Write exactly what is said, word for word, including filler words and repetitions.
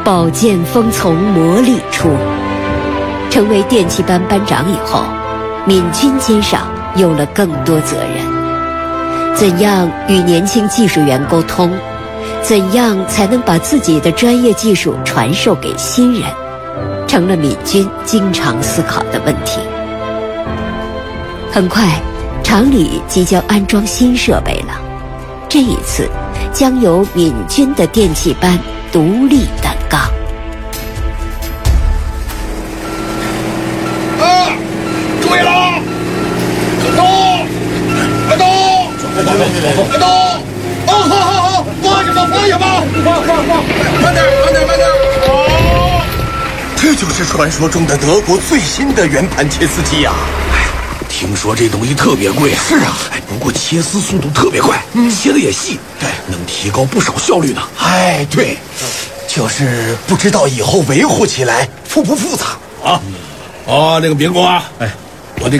宝剑锋从磨砺出。成为电气班班长以后，闵军肩上有了更多责任。怎样与年轻技术员沟通？怎样才能把自己的专业技术传授给新人，成了闵军经常思考的问题。很快，厂里即将安装新设备了，这一次将由闵军的电气班独立担纲。 啊，注意了！快动！快动！快动！哦，好好好，放下吧，放下吧！放放放，慢点，慢点，慢点！好，这就是传说中的德国最新的圆盘切丝机呀！ 听说这东西特别贵。 是啊， 哎，不过切丝速度特别快，嗯，切的也细， 对， 能提高不少效率呢。 哎，对，就是不知道以后维护起来复不复杂啊。哦，那个民工啊，哎，